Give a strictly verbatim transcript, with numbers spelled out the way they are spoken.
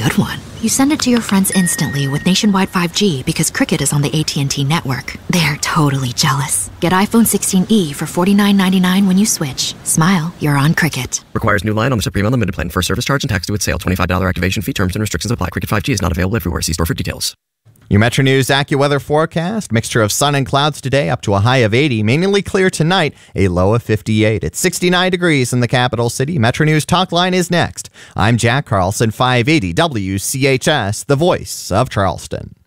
good one. You send it to your friends instantly with nationwide five G because Cricket is on the A T and T network. They're totally jealous. Get iPhone sixteen e for forty-nine ninety-nine when you switch. Smile, you're on Cricket. Requires new line on the Supreme Unlimited plan. First service charge and tax due at sale. twenty-five dollars activation fee. Terms and restrictions apply. Cricket five G is not available everywhere. See store for details. Your Metro News AccuWeather forecast. Mixture of sun and clouds today, up to a high of eighty. Mainly clear tonight, a low of fifty-eight. It's sixty-nine degrees in the capital city. Metro News Talk Line is next. I'm Jack Carlson, five eighty W C H S, the voice of Charleston.